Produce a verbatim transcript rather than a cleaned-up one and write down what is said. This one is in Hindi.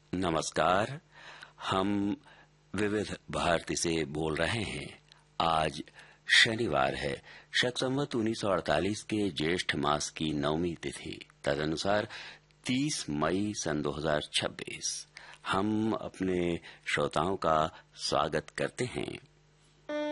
नमस्कार। हम विविध भारती से बोल रहे हैं। आज शनिवार है। शक संवत उन्नीस सौ अड़तालीस के ज्येष्ठ मास की नवमी तिथि, तदनुसार तीस मई सन दो हज़ार छब्बीस। हम अपने श्रोताओं का स्वागत करते हैं।